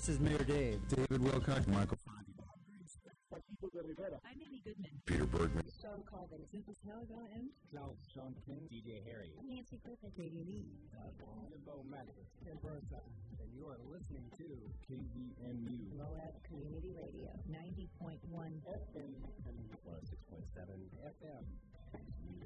This is Mayor Dave. David Wilcock, Michael I'm Amy Goodman. Peter Bergman. Sean Colvin. Cynthia Talaga and Klaus Sean King. DJ Harry. I'm Nancy Griffin. Katie Lee. Jimbo Maddox. Ken Burnside. And you are listening to KVMU. Moab Community Radio. 90.1 FM. 106.7 FM.